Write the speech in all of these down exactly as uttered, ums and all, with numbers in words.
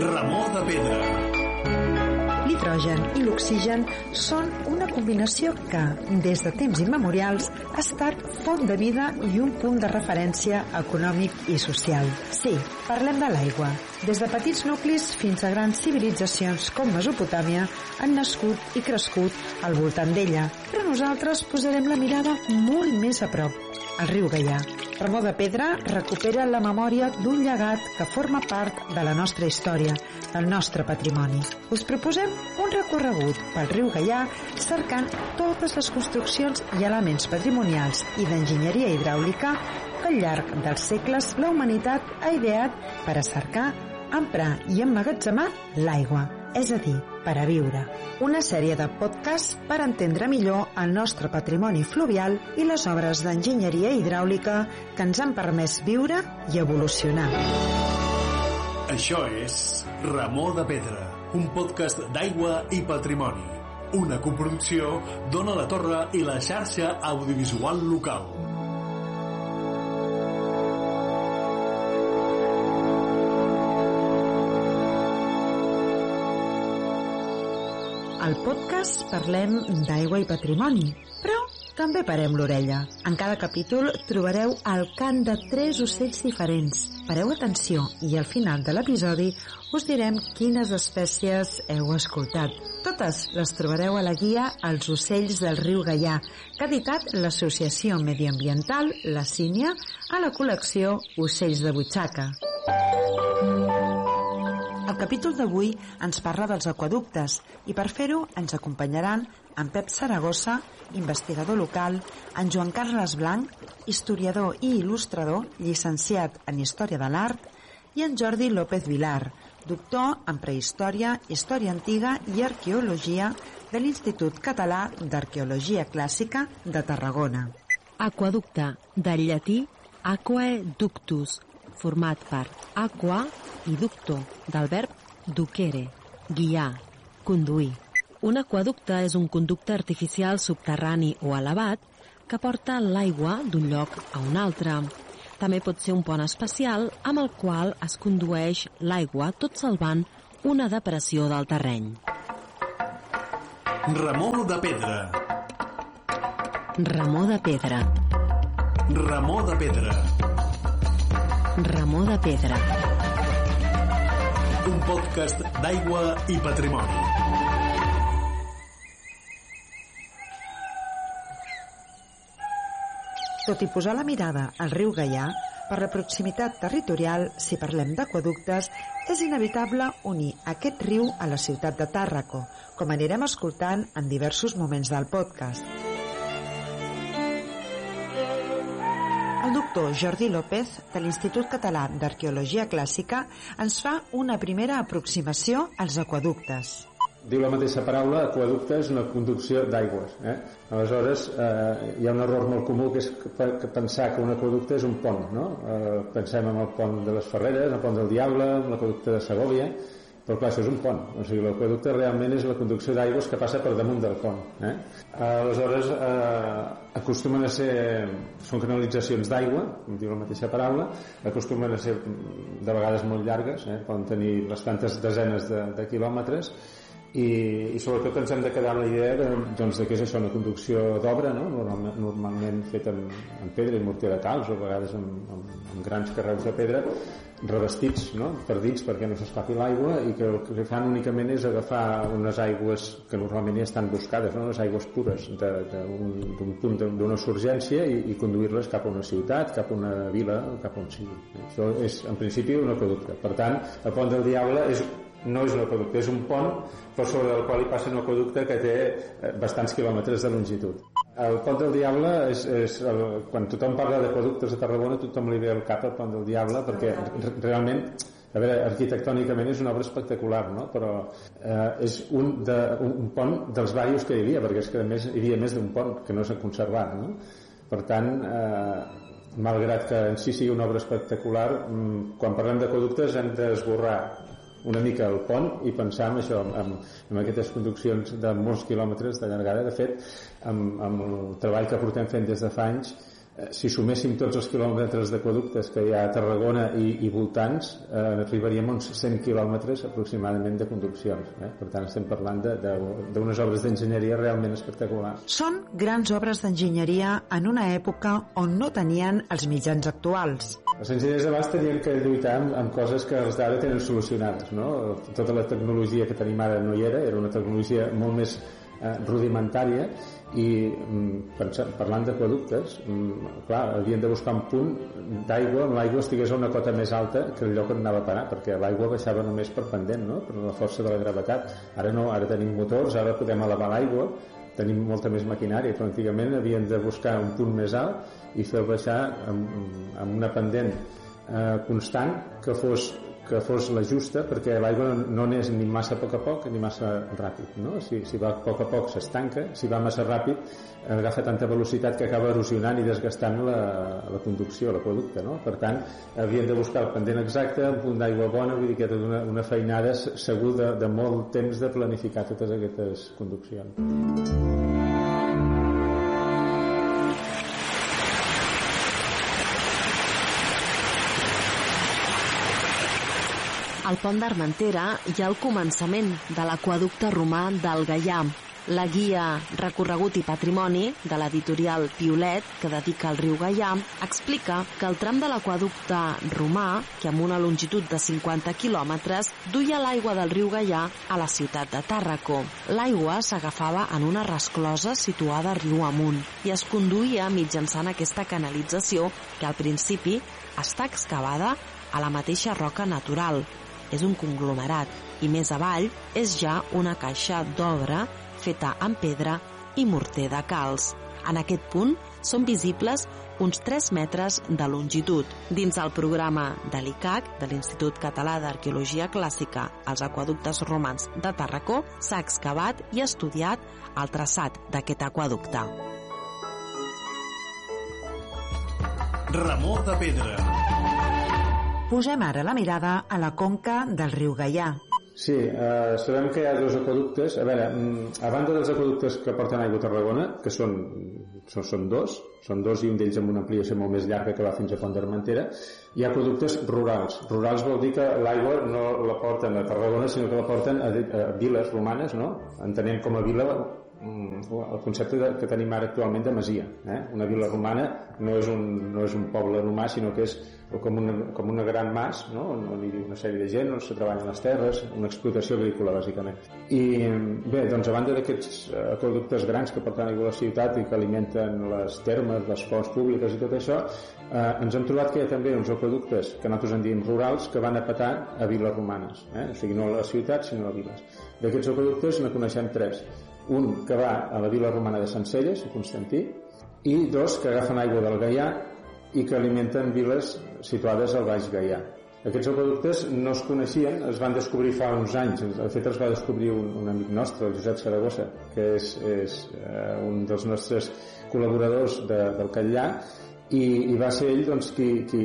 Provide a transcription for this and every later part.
Remor de pedra. L'hidrogen i l'oxigen són una combinació que, des de temps immemorials, ha estat font de vida i un punt de referència econòmic i social. Sí, parlem de l'aigua. Des de petits nuclis fins a grans civilitzacions com Mesopotàmia han nascut i crescut al voltant d'ella, però nosaltres posarem la mirada molt més a prop, al riu Gaià. Remor de pedra recupera la memòria d'un llegat que forma part de la nostra història, del nostre patrimoni. Us proposem un recorregut pel riu Gaià cercant totes les construccions i elements patrimonials i d'enginyeria hidràulica que al llarg dels segles la humanitat ha ideat per a cercar, emprar i emmagatzemar l'aigua, és a dir, per a viure. Una sèrie de podcasts per entendre millor el nostre patrimoni fluvial i les obres d'enginyeria hidràulica que ens han permès viure i evolucionar. Això és Remor de pedra, un podcast d'aigua i patrimoni. Una coproducció d'Ona la Torre i la xarxa audiovisual local. Al podcast parlem d'aigua i patrimoni, però també parem l'orella. En cada capítol trobareu el cant de tres ocells diferents. Pareu atenció i al final de l'episodi us direm quines espècies heu escoltat. Totes les trobareu a la guia Els ocells del riu Gaià, que ha editat l'associació mediambiental La Sínia a la col·lecció Ocells de Butxaca. El capítol d'avui ens parla dels aqüeductes i per fer-ho ens acompanyaran en Pep Saragossa, investigador local, en Joan Carles Blanc, historiador i il·lustrador, llicenciat en Història de l'Art, i en Jordi López Vilar, doctor en Prehistòria, Història Antiga i Arqueologia de l'Institut Català d'Arqueologia Clàssica de Tarragona. Aqueducte, del llatí aquae ductus, format per aqua i ducto, del verb ducere, guiar, conduir. Un aqüeducte és un conducte artificial subterrani o elevat que porta l'aigua d'un lloc a un altre. També pot ser un pont especial amb el qual es condueix l'aigua tot salvant una depressió del terreny. Remor de pedra. Remor de pedra. Remor de pedra. Remor de pedra. Un podcast d'aigua i patrimoni. Tot i posar la mirada al riu Gaià, per la proximitat territorial, si parlem d'aqüeductes, és inevitable unir aquest riu a la ciutat de Tàrraco, com anirem escoltant en diversos moments del podcast. El doctor Jordi López, de l'Institut Català d'Arqueologia Clàssica, ens fa una primera aproximació als aqüeductes. Diu la mateixa paraula, aqueducte és una conducció d'aigües. Eh? Aleshores, eh, hi ha un error molt comú que és que pensar que un aqueducte és un pont. No? Eh, pensem en el pont de les Ferreres, el pont del Diable, l'aqueducte de Segòvia, però clar, això és un pont. O sigui, l'aqueducte realment és la conducció d'aigües que passa per damunt del pont. Eh? Aleshores, eh, acostumen a ser... són canalitzacions d'aigua, com diu la mateixa paraula, acostumen a ser de vegades molt llargues, eh? Poden tenir bastantes desenes de, de quilòmetres, i, i sobretot ens hem de quedar amb la idea de, doncs, de que és això, una conducció d'obra, no? Normalment, normalment feta amb, amb pedra i morter de calç, o a vegades amb, amb, amb grans carreus de pedra revestits, no? Per dins perquè no s'escapi l'aigua, i que el que fan únicament és agafar unes aigües que normalment ja estan buscades, no? Les aigües pures d'un punt d'una surgència, i, i conduir-les cap a una ciutat, cap a una vila, cap a on sigui. Això és en principi un aqüeducte. Per tant, el Pont del Diable és no és un aqueducte, és un pont per sobre del qual hi passa un aqueducte que té bastants quilòmetres de longitud. El Pont del Diable és, és el, quan tothom parla d'aqueductes a Tarragona, tothom li ve al cap el Pont del Diable, perquè realment, a veure, arquitectònicament és una obra espectacular, no? Però eh, és un, de, un, un pont dels diversos que hi havia, perquè és que a més hi havia més d'un pont que no s'ha conservat, no? Per tant, eh, malgrat que en si sigui una obra espectacular, quan parlem d'aqueductes hem d'esborrar una mica el pont i pensar en això, en, en aquestes conduccions de molts quilòmetres de llargada. De fet, amb, amb el treball que portem fent des de fa anys, si suméssim tots els quilòmetres d'aqueductes que hi ha a Tarragona i, i voltants, eh, arribaríem a uns cent quilòmetres aproximadament de conduccions. Eh? Per tant, estem parlant d'unes obres d'enginyeria realment espectaculars. Són grans obres d'enginyeria en una època on no tenien els mitjans actuals. Els enginyers abans tenien que lluitar amb, amb coses que els d'ara tenen solucionades, no? Tota la tecnologia que tenim ara no hi era, era una tecnologia molt més eh, rudimentària, i pensant, parlant d'aqueductes, clar, havien de buscar un punt d'aigua on l'aigua estigués a una cota més alta que el lloc on anava a parar, perquè l'aigua baixava només per pendent, no? Per la força de la gravetat. Ara no, ara tenim motors, ara podem elevar l'aigua, tenim molta més maquinària, però antigament havien de buscar un punt més alt i fer baixar amb, amb una pendent eh, constant que fos que fos la justa, perquè l'aigua no anés ni massa a poc a poc ni massa ràpid, no? Si, si va a poc a poc s'estanca, si va massa ràpid agafa tanta velocitat que acaba erosionant i desgastant la, la conducció, l'aqüeducte, no? Per tant, havien de buscar el pendent exacte, un punt d'aigua bona, vull dir que tota una, una feinada segur de, de molt temps de planificar totes aquestes conduccions. Al pont d'Armentera hi ha el començament de l'aqüeducte romà del Gaià. La guia Recorregut i Patrimoni de l'editorial Piolet, que dedica al riu Gaià, explica que el tram de l'aqüeducte romà, que amb una longitud de cinquanta quilòmetres, duia l'aigua del riu Gaià a la ciutat de Tàrraco. L'aigua s'agafava en una resclosa situada riu amunt i es conduïa mitjançant aquesta canalització que al principi està excavada a la mateixa roca natural. És un conglomerat i més avall és ja una caixa d'obra feta amb pedra i morter de calç. En aquest punt són visibles uns tres metres de longitud. Dins el programa de l'I C A C, de l'Institut Català d'Arqueologia Clàssica, als aqüeductes romans de Tàrraco, s'ha excavat i estudiat el traçat d'aquest aqüeducte. Ramó de Pedra. Posem ara la mirada a la conca del riu Gaià. Sí, eh, sabem que hi ha dos aqüeductes. A veure, a banda dels aqüeductes que porten aigua a Tarragona, que són, són, són dos, són dos i un d'ells amb una ampliació molt més llarga que va fins a Pont d'Armentera, hi ha aqüeductes rurals. Rurals vol dir que l'aigua no la porten a Tarragona, sinó que la porten a, a viles romanes, no? Entenem com a vila el concepte de, que tenim ara actualment de masia. Eh? Una vila romana no és un, no és un poble romà, sinó que és com una, com una gran mas, no? On hi viu una sèrie de gent, on se treballen les terres, una explotació agrícola, bàsicament. I bé, doncs a banda d'aquests aqüeductes grans que porten aigua a la ciutat i que alimenten les termes, les fonts públiques i tot això, eh, ens hem trobat que hi ha també uns aqüeductes que nosaltres en diem rurals que van a petar a viles romanes, eh? O sigui, no a la ciutat, sinó a viles. D'aquests aqüeductes ne coneixem tres. Un que va a la vila romana de Sencelles, a Constantí, i dos que agafen aigua del Gaià i que alimenten viles situades al Baix Gaià. Aquests aqüeductes no es coneixien, es van descobrir fa uns anys. De fet, els va descobrir un, un amic nostre, el Josep Saragossa, que és, és eh, un dels nostres col·laboradors de, del Catllà, i, i va ser ell doncs, qui, qui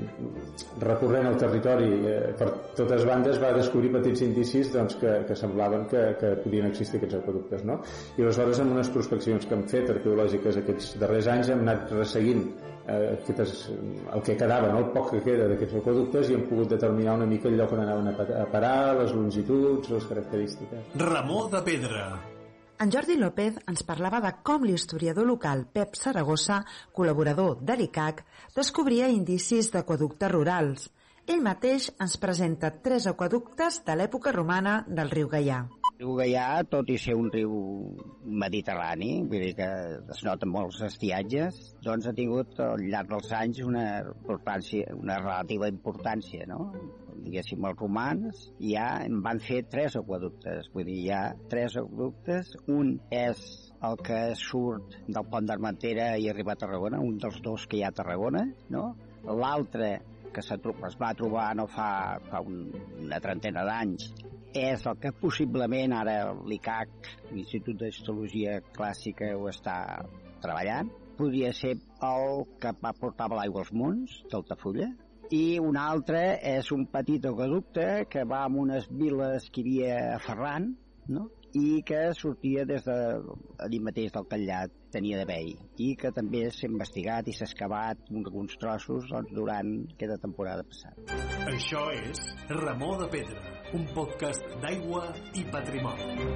recorrent el territori eh, per totes bandes va descobrir petits indicis doncs, que, que semblaven que, que podien existir aquests aqüeductes, no? I aleshores amb unes prospeccions que hem fet arqueològiques aquests darrers anys hem anat resseguint eh, aquestes, el que quedava, no? El poc que queda d'aquests aqüeductes, i hem pogut determinar una mica el lloc on anaven a parar, les longituds, les característiques. Ramó de Pedra. En Jordi López ens parlava de com l'historiador local Pep Saragossa, col·laborador de l'I C A C, descobria indicis d'aqüeductes rurals. Ell mateix ens presenta tres aqüeductes de l'època romana del riu Gaià. El riu Gaià, tot i ser un riu mediterrani, vull dir que es noten molts estiatges, doncs ha tingut al llarg dels anys una importància, una relativa importància, no? Diguéssim, els romans ja en van fer tres aqueductes, vull dir, hi ha tres aqueductes. Un és el que surt del pont d'Armentera i arriba a Tarragona, un dels dos que hi ha a Tarragona, no? L'altre, que es va trobar no fa, fa un, una trentena d'anys, és el que possiblement ara l'I C A C, l'Institut d'Histologia Clàssica, ho està treballant. Podria ser el que va portar l'aigua als munts d'Altafulla. I un altre és un petit aqüeducte que va a unes viles que hi havia a Ferran, no? i que sortia des de allí mateix del Catllat, tenia d'haver-hi, i que també s'ha investigat i s'ha excavat alguns trossos doncs, durant aquesta temporada passada. Això és Remor de Pedra, un podcast d'aigua i patrimoni.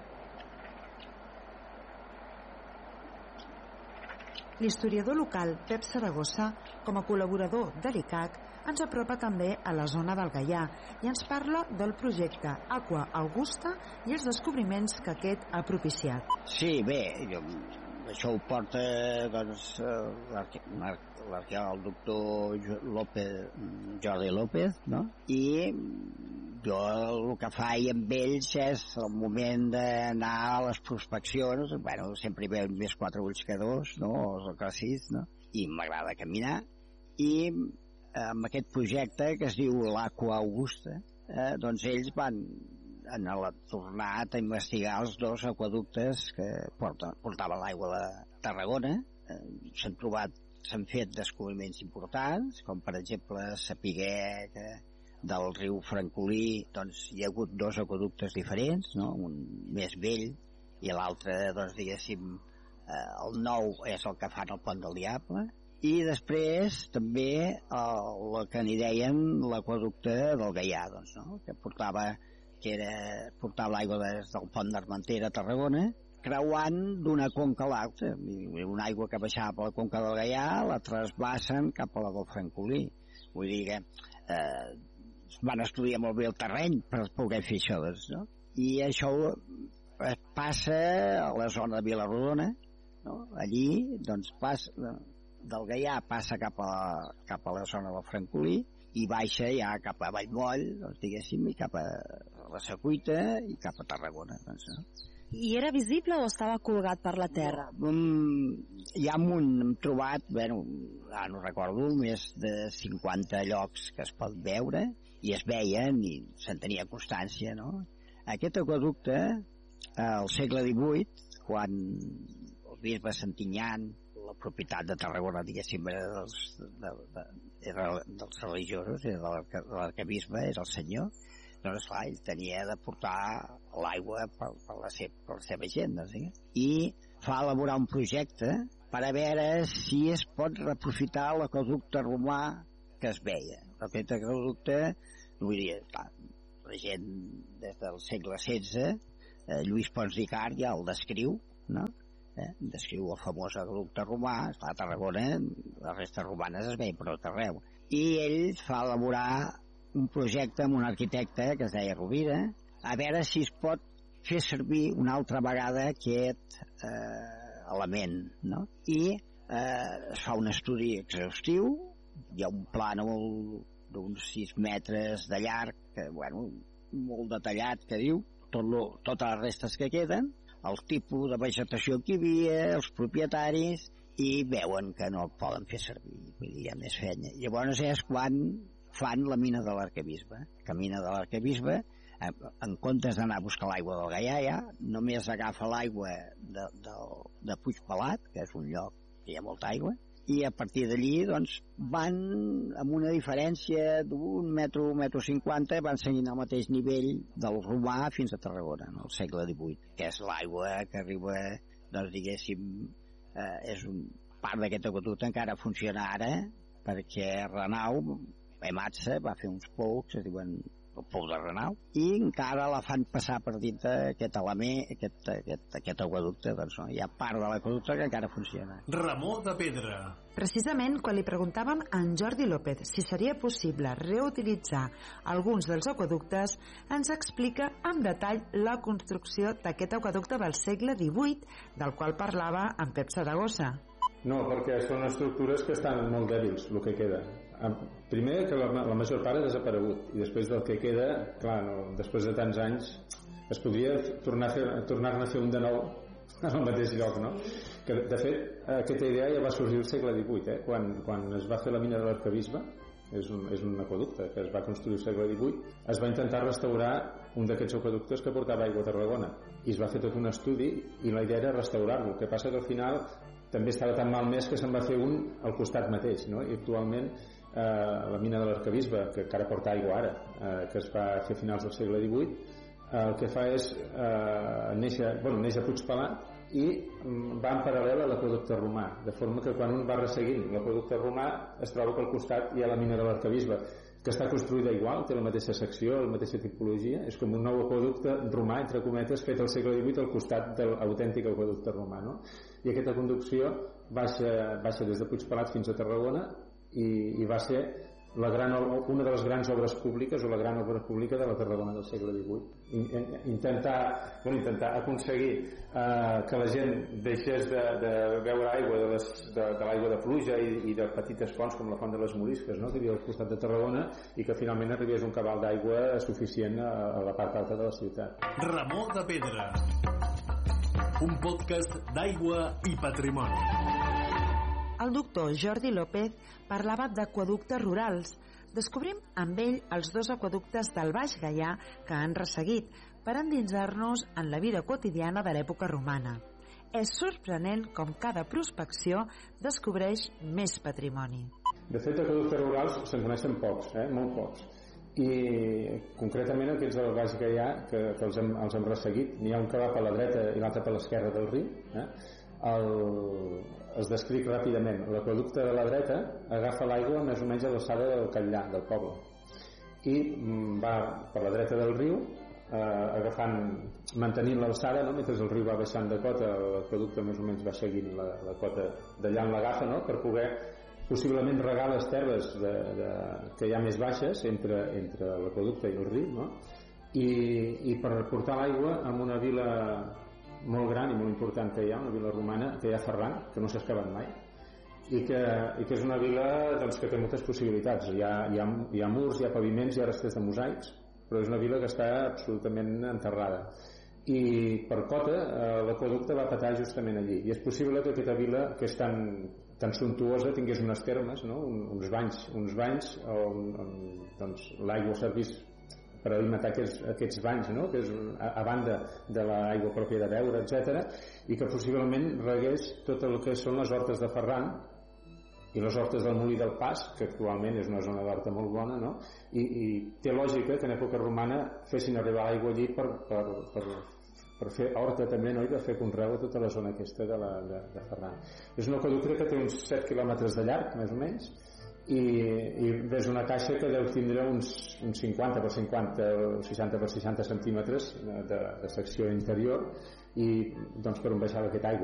L'historiador local Pep Saragossa, com a col·laborador de l'I C A C, ens apropa també a la zona del Gaià i ens parla del projecte Aqua Augusta i els descobriments que aquest ha propiciat. Sí, bé, jo, això ho porta doncs, l'arqueòleg, el doctor López, Jordi López, no? I jo el que faig amb ells és el moment d'anar a les prospeccions, bueno, sempre hi veuen més quatre ulls que dos, no? O que sis, no? I m'agrada caminar, i amb aquest projecte que es diu l'Aqua Augusta, eh, doncs ells van han tornat a investigar els dos aqüeductes que porten, portaven l'aigua de Tarragona. Eh, s'han trobat, s'han fet descobriments importants, com per exemple sapiguer que del riu Francolí doncs, hi ha hagut dos aqüeductes diferents, no? Un més vell i l'altre, doncs, diguéssim, eh, el nou és el que fan el Pont del Diable. I després també el que n'hi deien l'aqüeducte del Gaià, doncs, no? que portava que era portar l'aigua des del Pont d'Armentera a Tarragona, creuant d'una conca a l'altra. Una aigua que baixava per la conca del Gaià la trasbassen cap a la del Francolí. Vull dir que eh, van estudiar molt bé el terreny per poder fer això, doncs, no? I això passa a la zona de Vilarrodona, no? Allí, doncs, passa del Gaià passa cap a la, cap a la zona del Francolí i baixa ja cap a Vallmoll, doncs, diguéssim, i cap a la Secuita i cap a Tarragona. Doncs, no? I era visible o estava colgat per la terra? Um, hi ha un, hem trobat, bueno, ara no recordo, més de cinquanta llocs que es pot veure i es veien i se'n tenia constància, no? Aquest aqüeducte, al segle divuit, quan el bisbe Santinyan, la propietat de Tarragona, diguéssim, era dels, de, de, era dels religiosos, era de l'arquebisbe, era el senyor, doncs, esclar, ell tenia de portar l'aigua per, per, la seva, per la seva gent, no? I fa elaborar un projecte per a veure si es pot reprofitar l'aqüeducte romà que es veia. Aquest aqüeducte, vull dir, clar, la gent des del segle setze, eh, Lluís Pons d'Icart ja el descriu, no? Eh, descriu el famós aqüeducte romà. A Tarragona les restes romanes es veien per tot arreu, i ell fa elaborar un projecte amb un arquitecte que es deia Rovira, a veure si es pot fer servir una altra vegada aquest eh, element, no? I eh, es fa un estudi exhaustiu, hi ha un plànol d'uns sis metres de llarg, que, bueno, molt detallat, que diu tot lo, totes les restes que queden, el tipus de vegetació que hi havia, els propietaris, i veuen que no el poden fer servir, vull dir, hi ha més feina. Llavors és quan fan la mina de l'arquebisbe. La mina de l'arquebisbe, en comptes d'anar a buscar l'aigua del Gaià, ja, només agafa l'aigua de, de, de Puigpelat, que és un lloc que hi ha molta aigua, i a partir d'allí doncs, van amb una diferència d'un metro, un metro cinquanta, van seguint al mateix nivell del Romà fins a Tarragona, en el segle divuit, que és l'aigua que arriba, doncs diguéssim, eh, és un part d'aquest aqüeducte encara funciona ara, perquè Renau, Ematsa, va fer uns pous, es diuen el pou de Renau, i encara la fan passar per dintre aquest element, aquest, aquest, aquest aqüeducte, doncs no, hi ha part de l'aqüeducte que encara funciona. Remor de Pedra. Precisament quan li preguntàvem a en Jordi López si seria possible reutilitzar alguns dels aqüeductes, ens explica en detall la construcció d'aquest aqüeducte del segle divuit, del qual parlava en Pep Saragossa. No, perquè són estructures que estan molt dèbils, el que queda. Primer, que la, la major part ha desaparegut, i després del que queda, clar, no, després de tants anys, es podria tornar a fer, tornar-ne a fer un de nou en el mateix lloc, no? Que, de fet, aquesta idea ja va sorgir al segle divuit, eh? quan, quan es va fer la mina de l'arquebisbe, és un, és un aqüeducte que es va construir al segle divuit, es va intentar restaurar un d'aquests aqüeductes que portava aigua a Tarragona, i es va fer tot un estudi, i la idea era restaurar-lo. El que passa que al final també estava tan malmès que se'n va fer un al costat mateix, no? I actualment eh, la mina de l'arquebisbe, que encara porta aigua ara, eh, que es va fer a finals del segle divuit, el que fa és eh, néixer, bueno, neix a Puigpelat i va en paral·lel a l'aqüeducte romà, de forma que quan un va resseguint l'aqüeducte romà es troba que al costat hi ha la mina de l'Arquebisbe, que està construïda igual, té la mateixa secció, la mateixa tipologia, és com un nou aqueducte romà, entre cometes, fet al segle divuit al costat de l'autèntic aqueducte romà, no? I aquesta conducció baixa, baixa des de Puigpelat fins a Tarragona i, i va ser la gran, una de les grans obres públiques o la gran obra pública de la Tarragona del segle divuit. Intentar, bueno, intentar aconseguir eh, que la gent deixés de, de beure aigua de, les, de, de l'aigua de pluja i, i de petites fonts com la font de les Morisques, no?, que hi havia al costat de Tarragona, i que finalment arribés un cabal d'aigua suficient a, a la part alta de la ciutat. Ramó de Pedra, un podcast d'aigua i patrimoni. El doctor Jordi López parlava d'aqüeductes rurals. Descobrim amb ell els dos aqueductes del Baix Gaià que han resseguit per endinsar-nos en la vida quotidiana de l'època romana. És sorprenent com cada prospecció descobreix més patrimoni. De fet, aqueductes rurals se'n coneixen pocs, eh? molt pocs. I concretament aquests del Baix Gaià, que, que els, hem, els hem resseguit, n'hi ha un que va per la dreta i l'altre per l'esquerra del riu, eh? El, es descric ràpidament. L'aqüeducte de la dreta agafa l'aigua més o menys a l'alçada del Catllà, del poble, i va per la dreta del riu, eh, agafant, mantenint l'alçada, no? Mentre el riu va baixant de cota, l'aqüeducte més o menys va seguint la, la cota d'allà on l'agafa, no? Per poder possiblement regar les terres de, de, que hi ha més baixes entre, entre l'aqüeducte i el riu, no? I, i per portar l'aigua a una vila molt gran i molt important que hi ha, una vila romana que hi ha Ferran, que no s'ha excavat mai, i que, i que és una vila doncs, que té moltes possibilitats. Hi ha, hi, ha, hi ha murs, hi ha paviments, hi ha restes de mosaics, però és una vila que està absolutament enterrada, i per cota eh, l'aqüeducte va petar justament allí, i és possible que aquesta vila, que és tan, tan suntuosa, tingués unes termes, no? Un, uns banys, uns banys on, on doncs, l'aigua servís per alimentar aquests, aquests banys, no? Que és a, a banda de l'aigua pròpia de beure, etcètera, i que possiblement regués tot el que són les hortes de Ferran i les hortes del Molí del Pas, que actualment és una zona d'horta molt bona, no? I, i té lògica que en època romana fessin arribar l'aigua allí per, per, per, per fer horta també, no? I per fer conreu a tota la zona aquesta de, la, de, de Ferran. És un aqueducte que té uns set quilòmetres de llarg, més o menys, i, i és una caixa que deu tindre uns, uns cinquanta per cinquanta o seixanta per seixanta centímetres de, de secció interior, i doncs per on baixava aquesta aigua.